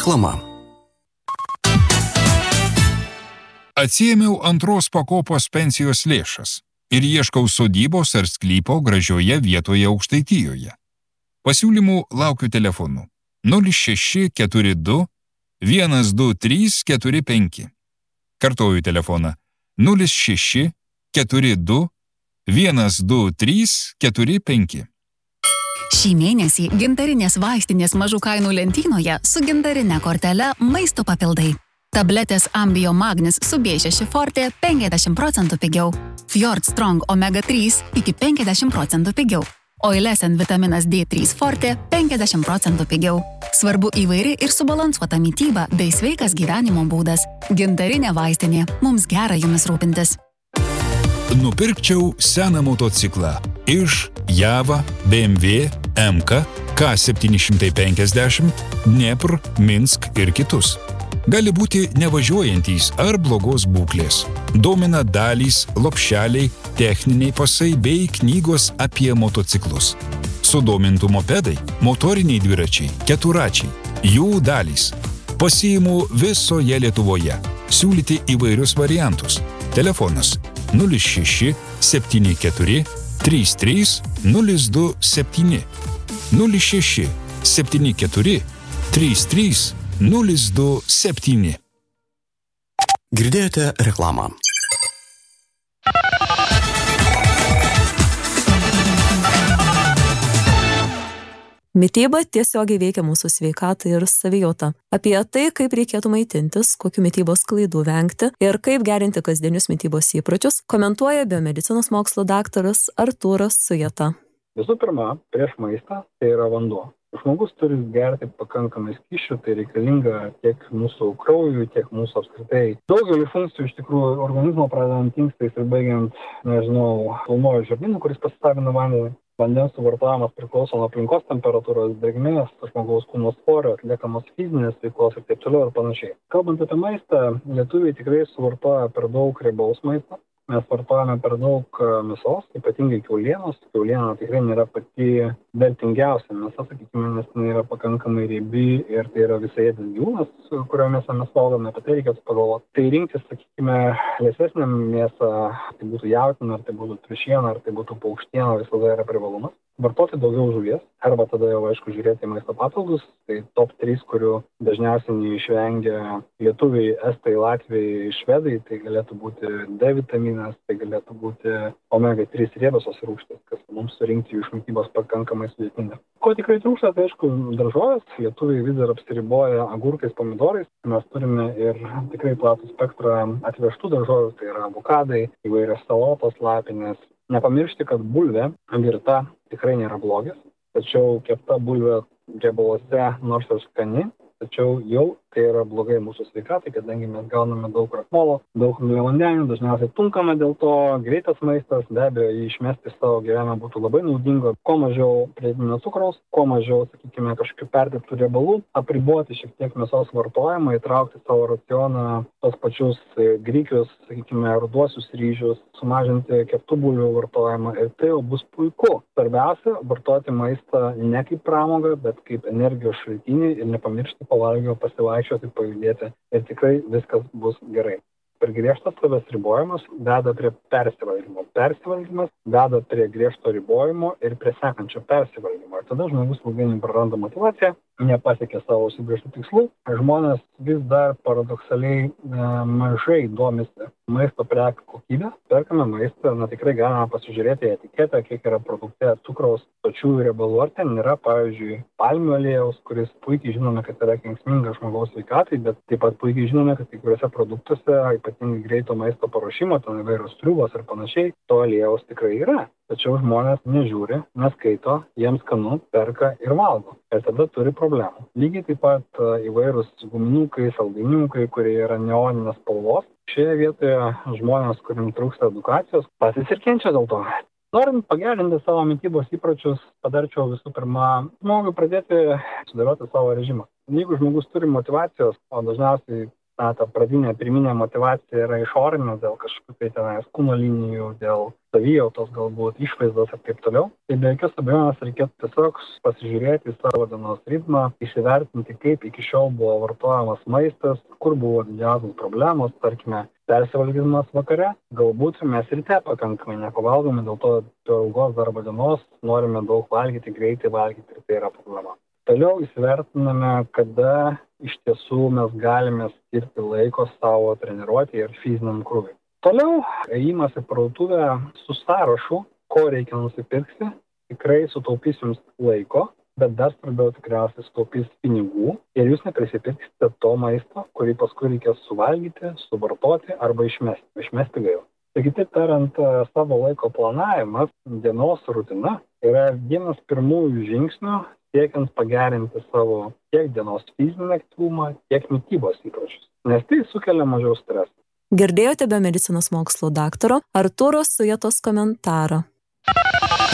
Reklama. Atsiėmiau antros pakopos pensijos lėšas ir ieškau sodybos ar sklypo gražioje vietoje Aukštaitijoje. Pasiūlymų laukiu telefonu 0642 12345. Kartoju telefoną 0642 12345. Šį mėnesį gintarinės vaistinės mažų kainų lentynoje su gintarine kortele maisto papildai. Tabletės Ambio Magnis su B6 Forte 50% pigiau. Fjord Strong Omega 3 iki 50% pigiau. Oilesen vitaminas D3 Forte 50% pigiau. Svarbu įvairi ir subalansuota mytyba bei sveikas gyvenimo būdas. Gintarinė vaistinė. Mums gera jumis rūpintis. Nupirkčiau seną motociklą iš Java, BMW, MK, K750, Dnepr, Minsk ir kitus. Gali būti nevažiuojantys ar blogos būklės. Domina dalys, lopšeliai, techniniai pasai bei knygos apie motociklus. Sudomintų mopedai, motoriniai dviračiai, keturačiai, jų dalys. Pasiimu visoje Lietuvoje. Siūlyti įvairius variantus. Telefonas 06 74 33 027 06 74 33 027. Girdėjote reklamą. Mityba tiesiogiai veikia mūsų sveikatą ir savijautą. Apie tai, kaip reikėtų maitintis, kokių mitybos klaidų vengti ir kaip gerinti kasdienius mitybos įpročius, komentuoja biomedicinos mokslo daktaras Artūras Sujeta. Visų pirma, prieš maistą tai yra vanduo. Žmogus turi gerti pakankamai skysčių, tai reikalinga tiek mūsų kraujui, tiek mūsų apskritai. Daugelį funkcijų iš tikrųjų organizmo pradedant inkstais ir baigiant, pulmojo žarnynu, kuris pasisavina vandenį. Vandens suvartojimas priklauso nuo aplinkos temperatūros, drėgmės, žmogaus kūno svorio, atliekamos fizinės veiklos ir taip toliau ir panašiai. Kalbant apie maistą, lietuviai tikrai suvartoja per daug riebaus maisto. Mes vartojame per daug mėsos, ypatingai kiaulienos. Kiauliena tikrai nėra pati vertingiausia mėsa, sakykime, nes tai yra pakankamai riebi ir tai yra visaėdis gyvūnas, kurio mėsą mes valgome, apie tai reikėtų pagalvoti. Tai rinktis, sakykime, laisvesnę mėsą, tai būtų jautiena, ar tai būtų triušiena, ar tai būtų paukštiena, visada yra privalumas. Vartoti daugiau žuvies, arba tada jau, aišku, žiūrėti į maisto papildus. Tai top 3, kurių dažniausiai neišvengia lietuviai, estai, latviai, švedai, tai galėtų būti D vitaminas, tai galėtų būti omega 3 riebiosios rūgštys, kas mums surinkti iš mitybos pakankamai sudėtinga. Ko tikrai trūksta, tai aišku, daržovės. Lietuviai vis dar apsiriboja agurkais, pomidorais. Mes turime ir tikrai platų spektrą atvežtų daržovių, tai yra avokadai, įvairios salotos, lapinės. Nepamiršti, kad bulvė virta tikrai nėra blogis, tačiau kepta bulvė riebaluose nors ir skani, tačiau jau tai yra blogai mūsų sveikatai, kadangi mes gauname daug krakmolo, daug angliavandenių, dažniausiai tunkame dėl to, greitas maistas, be abejo, jį išmesti savo gyvenimą būtų labai naudinga, kuo mažiau pridėtinio cukraus, kuo mažiau, sakykime, kažkokių perdirbtų riebalų, apriboti šiek tiek mėsos vartojimą, įtraukti savo racioną tos pačius grikius, sakykime, ruduosius ryžius, sumažinti keptų bulvių vartojimą ir tai jau bus puiku. Svarbiausia, vartoti maistą ne kaip pramogą, bet kaip energijos šaltinį ir nepamiršti pavalgio pasivaikščioti, pajudėti ir tikrai viskas bus gerai. Per griežtas savęs ribojimas veda prie persivalgymo. Persivalgymas veda prie griežto ribojimo ir prie sekančio persivalgymo. Ir tada žmogus ilgainiui praranda motyvaciją, nepasiekia savo užsibrėžtų tikslų. Žmonės vis dar paradoksaliai mažai domisi maisto prekių kokybę. Perkame maistą, tikrai galime pasižiūrėti etiketę, kiek yra produkte cukraus, sočiųjų riebalų, ar ten yra, pavyzdžiui, palmių aliejaus, kuris puikiai žinome, kad yra kenksmingas žmogaus sveikatai, bet taip pat puikiai žinome, kad kai kuriuose produktuose, ypatingai greito maisto paruošimo, ten įvairios triūbos ir panašiai, to aliejaus tikrai yra. Tačiau žmonės nežiūri, neskaito, jiems skanu, perka ir valgo. Ir tada turi problemų. Lygiai taip pat įvairūs guminukai, saldainiukai, kurie yra neoninės spalvos. Šioje vietoje žmonės, kuriems trūksta edukacijos, patys ir kenčia dėl to. Norint pagerinti savo mitybos įpročius, patarčiau visų pirma žmogui pradėti sudaroti savo režimą. Jeigu žmogus turi motyvacijos, o dažniausiai ta pradinė pirminė motyvacija yra išorinė dėl kažkokių tai tenais kūno linijų, dėl savijautos galbūt, išvaizdos ir taip toliau. Tai be jokios abejonės reikėtų tiesiog pasižiūrėti į savo dienos ritmą, įsivertinti, kaip iki šiol buvo vartojamas maistas, kur buvo didžiausios problemos, tarkime, persivalgymas vakare. Galbūt mes ryte pakankamai nepavalgome, dėl to per ilgos darbo dienos norime daug valgyti, greitai valgyti ir tai yra problema. Toliau įsivertiname, kada iš tiesų mes galime skirti laiko savo treniruotei ir fiziniam krūviui. Toliau ėjimas į parduotuvę su sąrašu, ko reikia nusipirkti, tikrai sutaupys jums laiko, bet dar svarbiau tikriausiai sutaupys pinigų ir jūs neprisipirksite to maisto, kurį paskui reikės suvalgyti, suvartoti arba išmesti gaila. Taigi, taip tariant, savo laiko planavimas, dienos rutina yra vienas pirmųjų žingsnių siekiant pagerinti savo tiek dienos fizinį aktyvumą, tiek mitybos įpročius, nes tai sukelia mažiau streso. Girdėjote biomedicinos mokslų daktaro Artūro Sujatos komentarą.